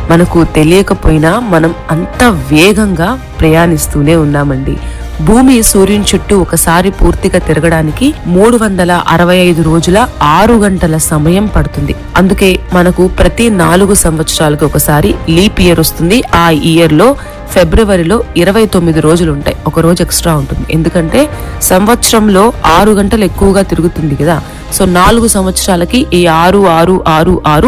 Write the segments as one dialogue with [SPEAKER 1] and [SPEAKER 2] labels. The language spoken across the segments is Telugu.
[SPEAKER 1] మనకు తెలియకపోయినా మనం అంత వేగంగా ప్రయాణిస్తూనే ఉన్నామండి. భూమి సూర్యుని చుట్టూ ఒకసారి పూర్తిగా తిరగడానికి 365 రోజుల 6 గంటల సమయం పడుతుంది. అందుకే మనకు ప్రతి 4 సంవత్సరాలకు ఒకసారి లీప్ ఇయర్ వస్తుంది. ఆ ఇయర్ లో ఫిబ్రవరిలో 29 రోజులు ఉంటాయి, ఒక రోజు ఎక్స్ట్రా ఉంటుంది. ఎందుకంటే సంవత్సరంలో 6 గంటలు ఎక్కువగా తిరుగుతుంది కదా. సో 4 సంవత్సరాలకి ఈ 6 6 6 6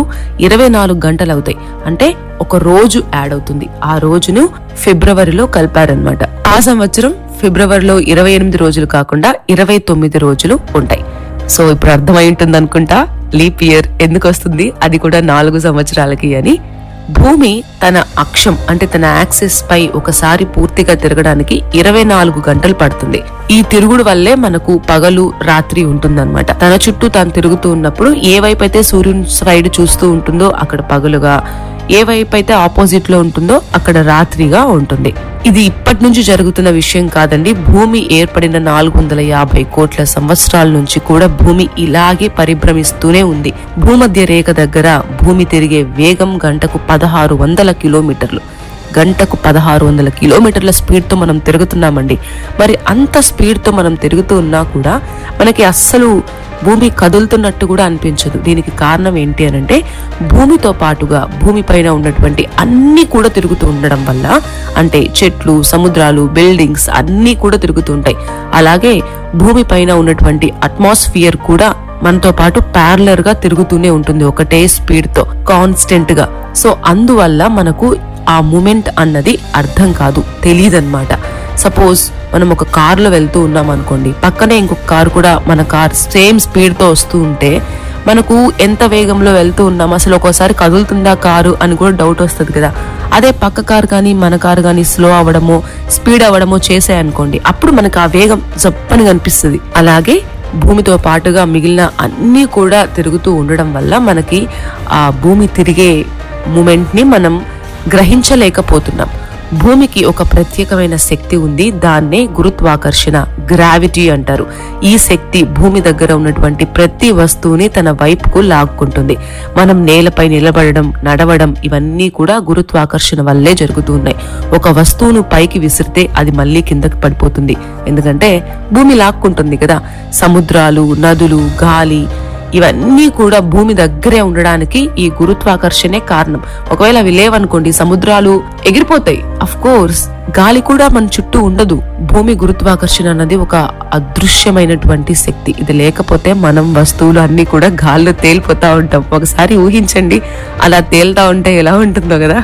[SPEAKER 1] 24 గంటలు అవుతాయి. అంటే ఒక రోజు యాడ్ అవుతుంది. ఆ రోజును ఫిబ్రవరిలో కలిపారనమాట. ఆ సంవత్సరం ఫిబ్రవరిలో 28 రోజులు కాకుండా 29 రోజులు ఉంటాయి. సో ఇప్పుడు అర్థమై ఉంటుంది అనుకుంటా లీప్ ఇయర్ ఎందుకు వస్తుంది, అది కూడా 4 సంవత్సరాలకి అని. భూమి తన అక్షం అంటే తన యాక్సిస్ పై ఒకసారి పూర్తిగా తిరగడానికి 24 గంటలు పడుతుంది. ఈ తిరుగుడు వల్లే మనకు పగలు రాత్రి ఉంటుందన్నమాట. తన చుట్టూ తాను తిరుగుతూ ఉన్నప్పుడు ఏ వైపు అయితే సూర్యుని సైడ్ చూస్తూ ఉంటుందో అక్కడ పగలుగా, ఏ వైపు అయితే ఆపోజిట్ లో ఉంటుందో అక్కడ రాత్రిగా ఉంటుంది. ఇది ఇప్పటి నుంచి జరుగుతున్న విషయం కాదండి. భూమి ఏర్పడిన 450 కోట్ల సంవత్సరాల నుంచి కూడా భూమి ఇలాగే పరిభ్రమిస్తూనే ఉంది. భూమధ్య రేఖ దగ్గర భూమి తిరిగే వేగం గంటకు 1600 కిలోమీటర్లు. గంటకు 1600 కిలోమీటర్ల స్పీడ్ తో మనం తిరుగుతున్నామండి. మరి అంత స్పీడ్ తో మనం తిరుగుతూ ఉన్నా కూడా మనకి అస్సలు భూమి కదులుతున్నట్టు కూడా అనిపించదు. దీనికి కారణం ఏంటి అనంటే భూమితో పాటుగా భూమి పైన ఉన్నటువంటి అన్ని కూడా తిరుగుతూ ఉండడం వల్ల, అంటే చెట్లు, సముద్రాలు, బిల్డింగ్స్ అన్ని కూడా తిరుగుతూ ఉంటాయి. అలాగే భూమి పైన ఉన్నటువంటి అట్మాస్ఫియర్ కూడా మనతో పాటు ప్యారలర్ గా తిరుగుతూనే ఉంటుంది ఒకటే స్పీడ్ తో కాన్స్టెంట్ గా. సో అందువల్ల మనకు ఆ మూమెంట్ అన్నది అర్థం కాదు, తెలియదన్నమాట. సపోజ్ మనం ఒక కార్ లో వెళ్తూ ఉన్నాం అనుకోండి, పక్కనే ఇంకొక కార్ కూడా మన కార్ సేమ్ స్పీడ్ తో వస్తూ ఉంటే మనకు ఎంత వేగంలో వెళ్తూ ఉన్నాం, అసలు ఒక్కోసారి కదులుతుందా కారు అని కూడా డౌట్ వస్తుంది కదా. అదే పక్క కారు కానీ మన కారు కానీ స్లో అవ్వడమో స్పీడ్ అవ్వడమో చేసాయనుకోండి, అప్పుడు మనకు ఆ వేగం జప్పని కనిపిస్తుంది. అలాగే భూమితో పాటుగా మిగిలిన అన్ని కూడా తిరుగుతూ ఉండడం వల్ల మనకి ఆ భూమి తిరిగే మూమెంట్ ని మనం గ్రహించలేకపోతున్నాం. భూమికి ఒక ప్రత్యేకమైన శక్తి ఉంది, దాన్నే గురుత్వాకర్షణ, గ్రావిటీ అంటారు. ఈ శక్తి భూమి దగ్గర ఉన్నటువంటి ప్రతి వస్తువుని తన వైపుకు లాక్కుంటుంది. మనం నేలపై నిలబడడం, నడవడం ఇవన్నీ కూడా గురుత్వాకర్షణ వల్లే జరుగుతున్నాయి. ఒక వస్తువును పైకి విసిరితే అది మళ్ళీ కిందకి పడిపోతుంది, ఎందుకంటే భూమి లాక్కుంటుంది కదా. సముద్రాలు, నదులు, గాలి ఇవన్నీ కూడా భూమి దగ్గరే ఉండడానికి ఈ గురుత్వాకర్షణే కారణం. ఒకవేళ అవి లేవనుకోండి, సముద్రాలు ఎగిరిపోతాయి. అఫ్ కోర్స్ గాలి కూడా మన చుట్టూ ఉండదు. భూమి గురుత్వాకర్షణ అన్నది ఒక అదృశ్యమైనటువంటి శక్తి. ఇది లేకపోతే మనం వస్తువులు అన్ని కూడా గాల్లో తేలిపోతా ఉంటాం. ఒకసారి ఊహించండి, అలా తేలుతా ఉంటే ఎలా ఉంటుందో కదా.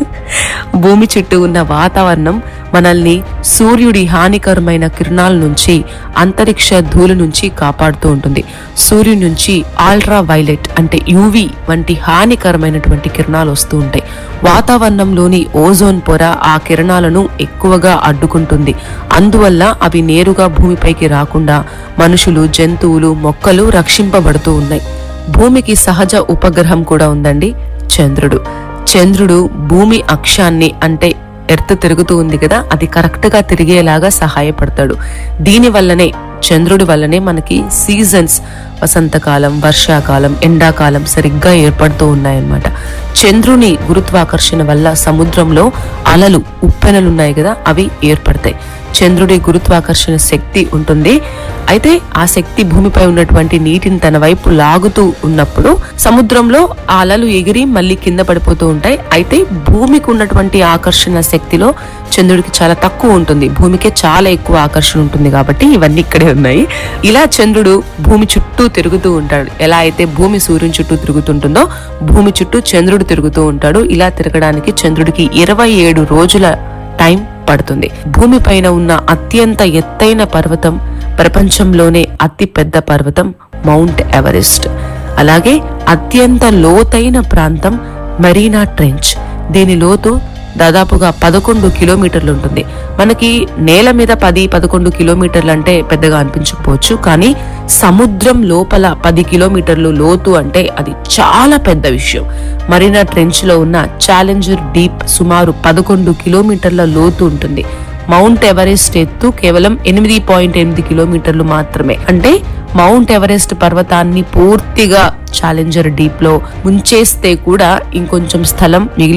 [SPEAKER 1] భూమి చుట్టూ ఉన్న వాతావరణం మనల్ని సూర్యుడి హానికరమైన కిరణాల నుంచి, అంతరిక్ష ధూళి నుంచి కాపాడుతూ ఉంటుంది. సూర్యుడి నుంచి అల్ట్రా వైలెట్ అంటే యూవి వంటి హానికరమైనటువంటి కిరణాలు వస్తూ ఉంటాయి. వాతావరణంలోని ఓజోన్ పొర ఆ కిరణాలను ఎక్కువగా అడ్డుకుంటుంది. అందువల్ల అవి నేరుగా భూమిపైకి రాకుండా మనుషులు, జంతువులు, మొక్కలు రక్షింపబడుతూ ఉన్నాయి. భూమికి సహజ ఉపగ్రహం కూడా ఉందండి, చంద్రుడు. చంద్రుడు భూమి అక్షాన్ని, అంటే ఎర్త్ తిరుగుతూ ఉంది కదా, అది కరెక్ట్ గా తిరిగేలాగా సహాయపడతాడు. దీని వల్లనే, చంద్రుడి వల్లనే మనకి సీజన్స్, వసంతకాలం, వర్షాకాలం, ఎండాకాలం సరిగ్గా ఏర్పడుతూ ఉన్నాయన్నమాట. చంద్రుని గురుత్వాకర్షణ వల్ల సముద్రంలో అలలు, ఉప్పెనలున్నాయి కదా, అవి ఏర్పడతాయి. చంద్రుడి గురుత్వాకర్షణ శక్తి ఉంటుంది. అయితే ఆ శక్తి భూమిపై ఉన్నటువంటి నీటిని తన వైపు లాగుతూ ఉన్నప్పుడు సముద్రంలో ఆ అలలు ఎగిరి మళ్ళీ కింద పడిపోతూ ఉంటాయి. అయితే భూమికి ఉన్నటువంటి ఆకర్షణ శక్తిలో చంద్రుడికి చాలా తక్కువ ఉంటుంది, భూమికే చాలా ఎక్కువ ఆకర్షణ ఉంటుంది. కాబట్టి ఇవన్నీ ఇక్కడే ఉన్నాయి. ఇలా చంద్రుడు భూమి చుట్టూ తిరుగుతూ ఉంటాడు. ఎలా అయితే భూమి సూర్యుని చుట్టూ తిరుగుతుంటుందో భూమి చుట్టూ చంద్రుడు తిరుగుతూ ఉంటాడు. ఇలా తిరగడానికి చంద్రుడికి 27 రోజుల టైం పడుతుంది. భూమి పైన ఉన్న అత్యంత ఎత్తైన పర్వతం, ప్రపంచంలోనే అతి పెద్ద పర్వతం మౌంట్ ఎవరెస్ట్. అలాగే అత్యంత లోతైన ప్రాంతం మెరీనా ట్రెంచ్. దీని లోతు దాదాపుగా 11 కిలోమీటర్లు ఉంటుంది. మనకి నేల మీద 10-11 కిలోమీటర్లు అంటే పెద్దగా అనిపించకపోవచ్చు, కానీ సముద్రం లోపల 10 కిలోమీటర్లు లోతు అంటే అది చాలా పెద్ద విషయం. మరీనా ట్రెంచ్ లో ఉన్న ఛాలెంజర్ డీప్ సుమారు 11 కిలోమీటర్ల లోతు ఉంటుంది. మౌంట్ ఎవరెస్ట్ ఎత్తు కేవలం 8.8 కిలోమీటర్లు మాత్రమే. అంటే మౌంట్ ఎవరెస్ట్ పర్వతాన్ని పూర్తిగా ఛాలెంజర్ డీప్ లో ముంచేస్తే కూడా ఇంకొంచెం స్థలం మిగిలి